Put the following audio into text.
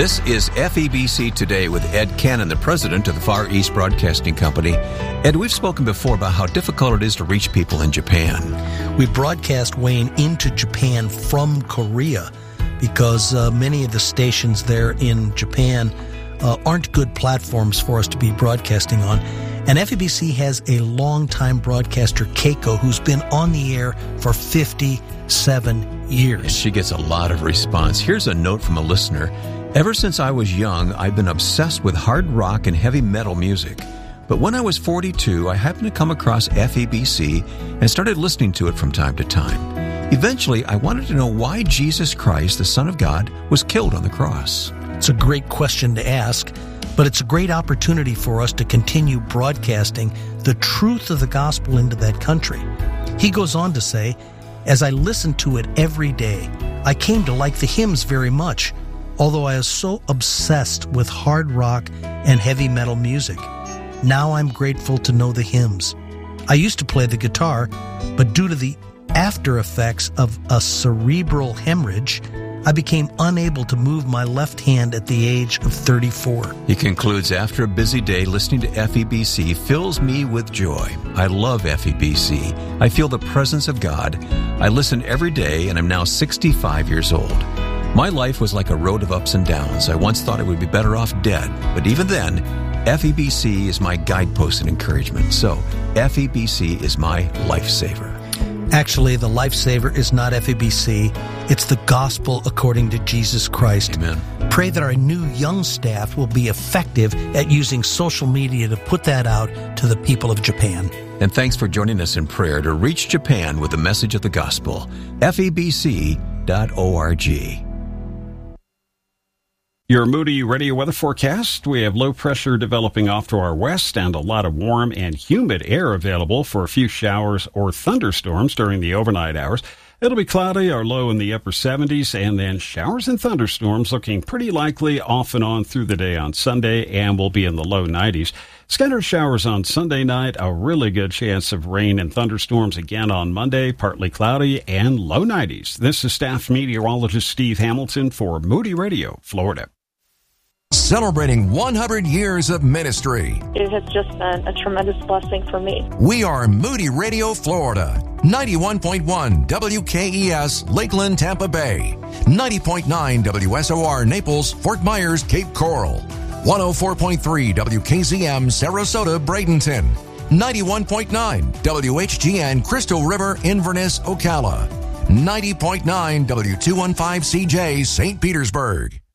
This is FEBC Today with Ed Cannon, the president of the Far East Broadcasting Company. Ed, we've spoken before about how difficult it is to reach people in Japan. We broadcast, Wayne, into Japan from Korea because many of the stations there in Japan aren't good platforms for us to be broadcasting on. And FEBC has a longtime broadcaster, Keiko, who's been on the air for 57 years. And she gets a lot of response. Here's a note from a listener. Ever since I was young, I've been obsessed with hard rock and heavy metal music. But when I was 42, I happened to come across FEBC and started listening to it from time to time. Eventually, I wanted to know why Jesus Christ, the Son of God, was killed on the cross. It's a great question to ask, but it's a great opportunity for us to continue broadcasting the truth of the gospel into that country. He goes on to say, as I listened to it every day, I came to like the hymns very much, although I was so obsessed with hard rock and heavy metal music. Now I'm grateful to know the hymns. I used to play the guitar, but due to the after effects of a cerebral hemorrhage, I became unable to move my left hand at the age of 34. He concludes, after a busy day, listening to FEBC fills me with joy. I love FEBC. I feel the presence of God. I listen every day, and I'm now 65 years old. My life was like a road of ups and downs. I once thought I would be better off dead, but even then, FEBC is my guidepost and encouragement. So, FEBC is my lifesaver. Actually, the lifesaver is not FEBC. It's the gospel according to Jesus Christ. Amen. Pray that our new young staff will be effective at using social media to put that out to the people of Japan. And thanks for joining us in prayer to reach Japan with the message of the gospel. FEBC.org. Your Moody Radio weather forecast. We have low pressure developing off to our west and a lot of warm and humid air available for a few showers or thunderstorms during the overnight hours. It'll be cloudy or low in the upper 70s, and then showers and thunderstorms looking pretty likely off and on through the day on Sunday, and will be in the low 90s. Scattered showers on Sunday night, a really good chance of rain and thunderstorms again on Monday, partly cloudy and low 90s. This is staff meteorologist Steve Hamilton for Moody Radio, Florida. Celebrating 100 years of ministry. It has just been a tremendous blessing for me. We are Moody Radio, Florida. 91.1 WKES, Lakeland, Tampa Bay. 90.9 WSOR, Naples, Fort Myers, Cape Coral. 104.3 WKZM, Sarasota, Bradenton. 91.9 WHGN, Crystal River, Inverness, Ocala. 90.9 W215CJ, St. Petersburg.